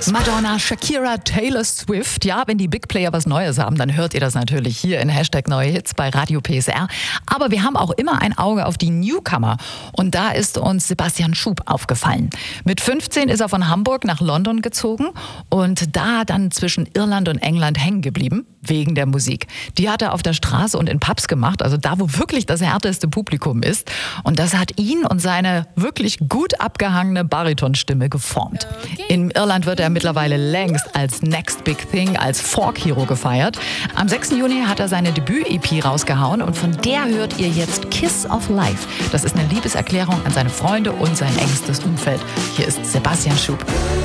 Madonna, Shakira, Taylor Swift. Ja, wenn die Big Player was Neues haben, dann hört ihr das natürlich hier in Hashtag Neue Hits bei Radio PSR. Aber wir haben auch immer ein Auge auf die Newcomer. Und da ist uns Sebastian Schub aufgefallen. Mit 15 ist er von Hamburg nach London gezogen und da dann zwischen Irland und England hängen geblieben, wegen der Musik. Die hat er auf der Straße und in Pubs gemacht, also da, wo wirklich das härteste Publikum ist. Und das hat ihn und seine wirklich gut abgehangene Baritonstimme geformt. In Irland wird er mittlerweile längst als Next Big Thing, als Folk-Hero gefeiert. Am 6. Juni hat er seine Debüt-EP rausgehauen und von der hört ihr jetzt Kiss of Life. Das ist eine Liebeserklärung an seine Freunde und sein engstes Umfeld. Hier ist Sebastian Schub.